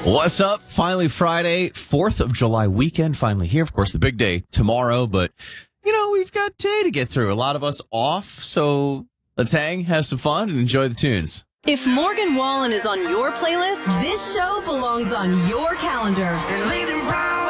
What's up? Finally Friday, 4th of July weekend, finally here. Of course, the big day tomorrow, but, we've got today to get through. A lot of us off, so let's hang, have some fun, and enjoy the tunes. If Morgan Wallen is on your playlist, this show belongs on your calendar. And Lady Brown